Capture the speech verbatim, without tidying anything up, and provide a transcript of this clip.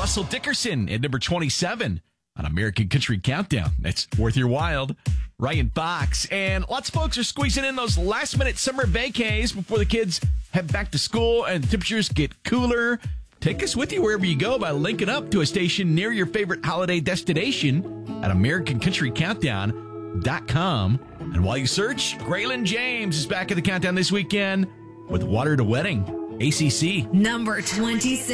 Russell Dickerson at number twenty-seven on American Country Countdown. That's worth your while. Ryan Fox. And lots of folks are squeezing in those last-minute summer vacays before the kids head back to school and temperatures get cooler. Take us with you wherever you go by linking up to a station near your favorite holiday destination at American Country Countdown dot com. And while you search, Graylin James is back at the countdown this weekend with Water to Wedding, A C C. Number twenty-six.